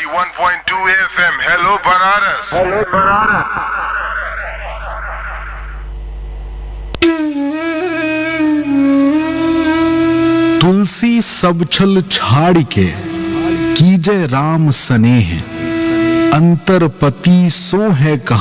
91.2 FM. Hello, Banaras. Hello, Banaras. तुलसी सब छल छाड़ के कीजय राम सनेह, अंतरपति सो है कहा